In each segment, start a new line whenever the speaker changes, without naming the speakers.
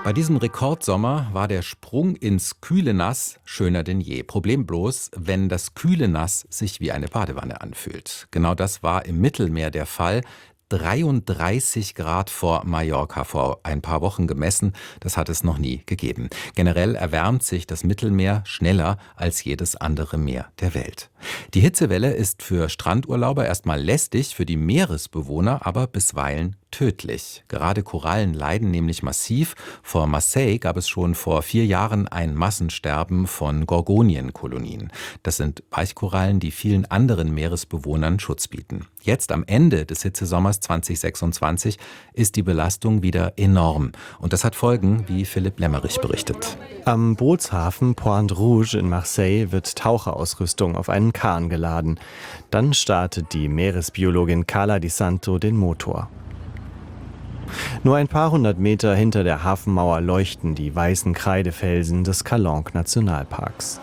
Bei diesem Rekordsommer war der Sprung ins kühle Nass schöner denn je. Problem bloß, wenn das kühle Nass sich wie eine Badewanne anfühlt. Genau das war im Mittelmeer der Fall. 33 Grad vor Mallorca vor ein paar Wochen gemessen, das hat es noch nie gegeben. Generell erwärmt sich das Mittelmeer schneller als jedes andere Meer der Welt. Die Hitzewelle ist für Strandurlauber erstmal lästig, für die Meeresbewohner aber bisweilen tödlich. Gerade Korallen leiden nämlich massiv. Vor Marseille gab es schon vor 4 Jahren ein Massensterben von Gorgonienkolonien. Das sind Weichkorallen, die vielen anderen Meeresbewohnern Schutz bieten. Jetzt am Ende des Hitzesommers 2026 ist die Belastung wieder enorm. Und das hat Folgen, wie Philipp Lemmerich berichtet.
Am Bootshafen Pointe Rouge in Marseille wird Taucherausrüstung auf einen Kahn geladen. Dann startet die Meeresbiologin Carla Di Santo den Motor. Nur ein paar hundert Meter hinter der Hafenmauer leuchten die weißen Kreidefelsen des Calanque-Nationalparks.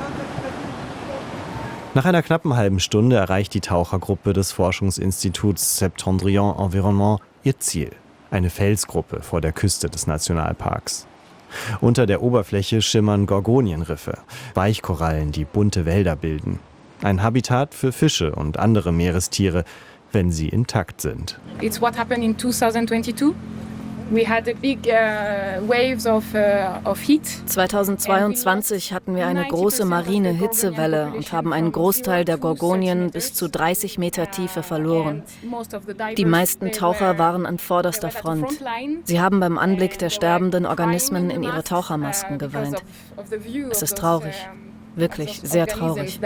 Nach einer knappen halben Stunde erreicht die Tauchergruppe des Forschungsinstituts Septendrion Environnement ihr Ziel, eine Felsgruppe vor der Küste des Nationalparks. Unter der Oberfläche schimmern Gorgonienriffe, Weichkorallen, die bunte Wälder bilden. Ein Habitat für Fische und andere Meerestiere, wenn sie intakt sind.
It's what happened in 2022. We had a big waves of heat.
2022 hatten wir eine große marine Hitzewelle und haben einen Großteil der Gorgonien bis zu 30 Meter Tiefe verloren. Die meisten Taucher waren an vorderster Front. Sie haben beim Anblick der sterbenden Organismen in ihre Tauchermasken geweint. Es ist traurig, wirklich sehr traurig.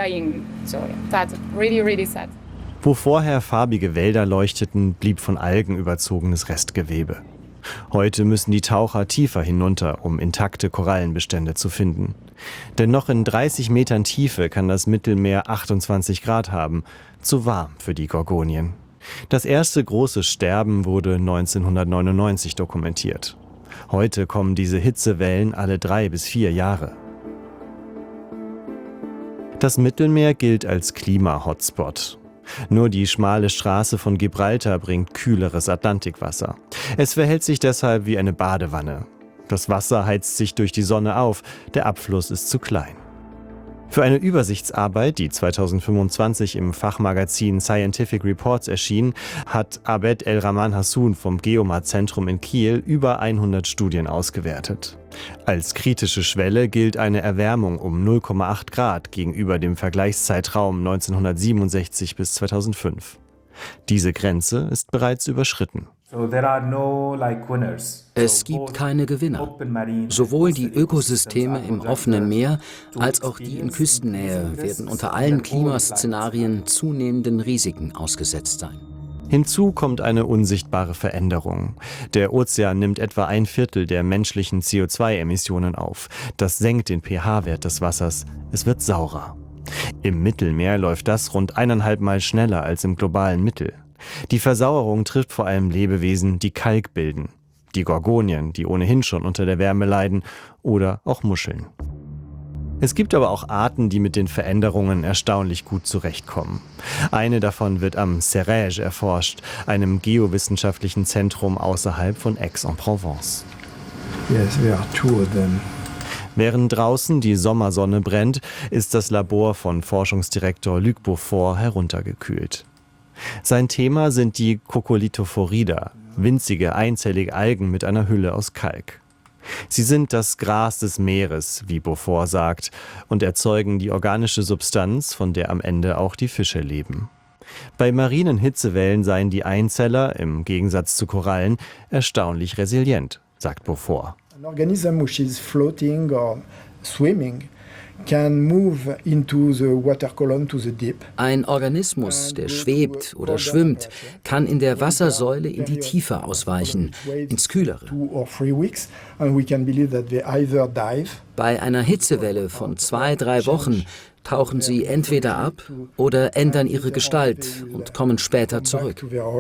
Wo vorher farbige Wälder leuchteten, blieb von Algen überzogenes Restgewebe. Heute müssen die Taucher tiefer hinunter, um intakte Korallenbestände zu finden. Denn noch in 30 Metern Tiefe kann das Mittelmeer 28 Grad haben. Zu warm für die Gorgonien. Das erste große Sterben wurde 1999 dokumentiert. Heute kommen diese Hitzewellen alle 3 bis 4 Jahre. Das Mittelmeer gilt als Klima-Hotspot. Nur die schmale Straße von Gibraltar bringt kühleres Atlantikwasser. Es verhält sich deshalb wie eine Badewanne. Das Wasser heizt sich durch die Sonne auf, der Abfluss ist zu klein. Für eine Übersichtsarbeit, die 2025 im Fachmagazin Scientific Reports erschien, hat Abed El-Rahman Hassoun vom Geomar-Zentrum in Kiel über 100 Studien ausgewertet. Als kritische Schwelle gilt eine Erwärmung um 0,8 Grad gegenüber dem Vergleichszeitraum 1967 bis 2005. Diese Grenze ist bereits überschritten.
Es gibt keine Gewinner. Sowohl die Ökosysteme im offenen Meer als auch die in Küstennähe werden unter allen Klimaszenarien zunehmenden Risiken ausgesetzt sein.
Hinzu kommt eine unsichtbare Veränderung. Der Ozean nimmt etwa 1/4 der menschlichen CO2-Emissionen auf. Das senkt den pH-Wert des Wassers. Es wird saurer. Im Mittelmeer läuft das rund 1,5 Mal schneller als im globalen Mittel. Die Versauerung trifft vor allem Lebewesen, die Kalk bilden. Die Gorgonien, die ohnehin schon unter der Wärme leiden, oder auch Muscheln. Es gibt aber auch Arten, die mit den Veränderungen erstaunlich gut zurechtkommen. Eine davon wird am Cerege erforscht, einem geowissenschaftlichen Zentrum außerhalb von Aix-en-Provence.
Yes, there are 2 of them.
Während draußen die Sommersonne brennt, ist das Labor von Forschungsdirektor Luc Beaufort heruntergekühlt. Sein Thema sind die Coccolithophorida, winzige einzellige Algen mit einer Hülle aus Kalk. Sie sind das Gras des Meeres, wie Beaufort sagt, und erzeugen die organische Substanz, von der am Ende auch die Fische leben. Bei marinen Hitzewellen seien die Einzeller, im Gegensatz zu Korallen, erstaunlich resilient, sagt Beaufort.
An organism which is floating or swimming can move into the water column to the deep.
Ein Organismus, der schwebt oder schwimmt, kann in der Wassersäule in die Tiefe ausweichen, ins Kühlere.
2 or 3 weeks, and we can believe that they either dive.
Bei einer Hitzewelle von 2-3 Wochen tauchen sie entweder ab oder ändern ihre Gestalt und kommen später zurück.